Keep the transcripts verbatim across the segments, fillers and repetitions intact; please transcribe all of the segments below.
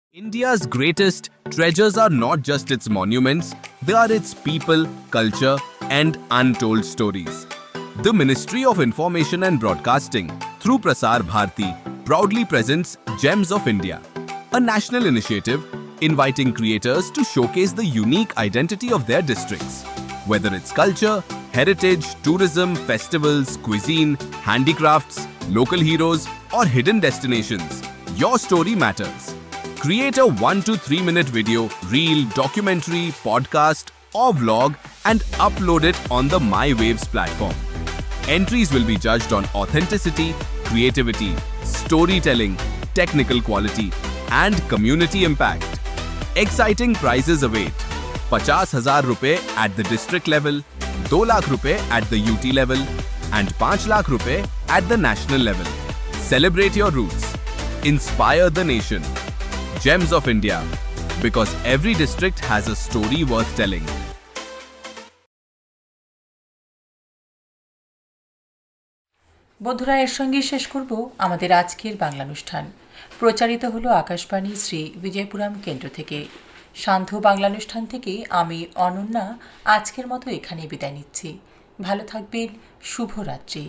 India's greatest treasures are not just its monuments, they are its people, culture, and untold stories. The Ministry of Information and Broadcasting, through Prasar Bharati, proudly presents Gems of India, a national initiative inviting creators to showcase the unique identity of their districts. Whether it's culture, heritage, tourism, festivals, cuisine, handicrafts, local heroes, or hidden destinations, your story matters. Create a one to three minute video, reel, documentary, podcast, or vlog and upload it on the MyWaves platform. Entries will be judged on authenticity, creativity, storytelling, technical quality, and community impact. Exciting prizes await. पचास हज़ार रुपए at the district level, दो लाख रुपए at the U T level, and पाँच लाख रुपए at the national level. Celebrate your roots. Inspire the nation. Gems of India, because every district has a story worth telling. বন্ধুরা এর সঙ্গে শেষ করব আমাদের আজকের বাংলা অনুষ্ঠান। প্রচারিত হলো আকাশবাণী শ্রী বিজয়পুরম কেন্দ্র থেকে। সান্ধ্য বাংলা অনুষ্ঠান থেকে আমি অনন্যা আজকের মতো এখানে বিদায় নিচ্ছি। ভালো থাকবেন, শুভরাত্রি।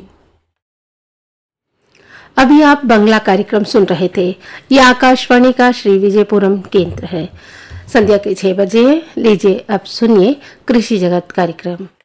अभी आप बांग्ला कार्यक्रम सुन रहे थे। यह आकाशवाणी का श्री विजयपुरम केंद्र है। संध्या के छह बजे लीजिए अब सुनिए कृषि जगत कार्यक्रम।